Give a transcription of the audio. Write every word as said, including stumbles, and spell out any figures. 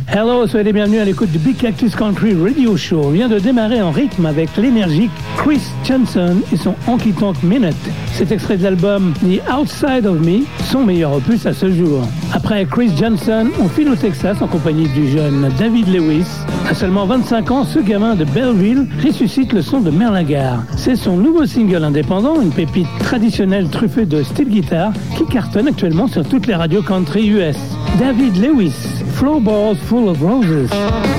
Hello, soyez les bienvenus à l'écoute du Big Cactus Country Radio Show. On vient de démarrer en rythme avec l'énergique Chris Johnson et son Honky Tonk Minute. C'est extrait de l'album The Outside of Me, son meilleur opus à ce jour. Après Chris Johnson, on file au Texas en compagnie du jeune David Lewis. À seulement vingt-cinq ans, ce gamin de Belleville ressuscite le son de Merlingar. C'est son nouveau single indépendant, une pépite traditionnelle truffée de style guitare qui cartonne actuellement sur toutes les radios country U S. David Lewis, Floorboards Full of Roses.